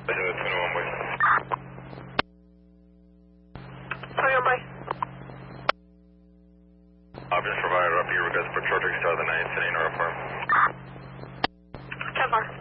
21 boy. 21 boy. Options provided up here with Desperate Charging Star the 9th, sending our farm. 10 bar.